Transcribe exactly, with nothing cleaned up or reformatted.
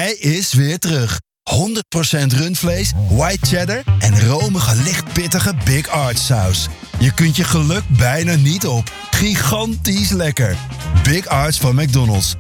Hij is weer terug. honderd procent rundvlees, white cheddar en romige, licht pittige Big Arch saus. Je kunt je geluk bijna niet op. Gigantisch lekker. Big Arch van McDonald's.